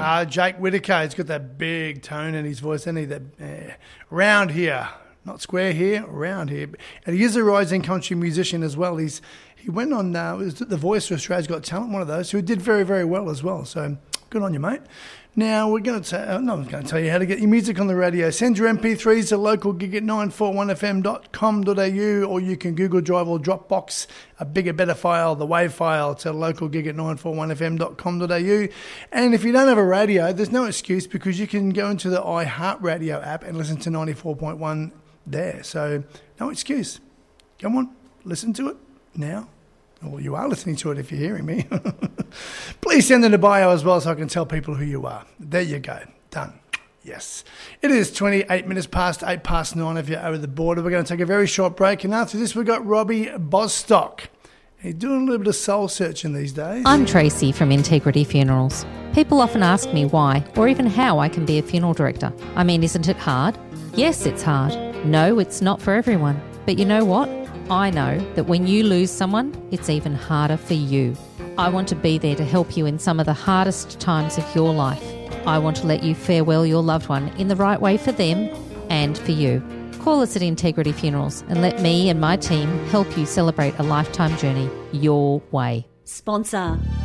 Jake Whittaker, he's got that big tone in his voice, and that round here, not square here, round here. And he is a rising country musician as well. He went on was The Voice of Australia's Got Talent, one of those, who did very, very well as well. So good on you, mate. Now, we're going to I'm going to tell you how to get your music on the radio. Send your MP3s to local gig at 941fm.com.au, or you can Google Drive or Dropbox a bigger, better file, the WAV file, to local gig at 941fm.com.au. And if you don't have a radio, there's no excuse, because you can go into the iHeartRadio app and listen to 94.1 there. So no excuse. Come on, listen to it now. Well, you are listening to it if you're hearing me. Please send in a bio as well so I can tell people who you are. There you go. Done. Yes. It is 28 minutes past 8 past 9 if you're over the border. We're going to take a very short break. And after this, we've got Robbie Bostock. He's doing a little bit of soul searching these days. I'm Tracy from Integrity Funerals. People often ask me why or even how I can be a funeral director. I mean, isn't it hard? Yes, it's hard. No, it's not for everyone. But you know what? I know that when you lose someone, it's even harder for you. I want to be there to help you in some of the hardest times of your life. I want to let you farewell your loved one in the right way for them and for you. Call us at Integrity Funerals and let me and my team help you celebrate a lifetime journey your way. Sponsor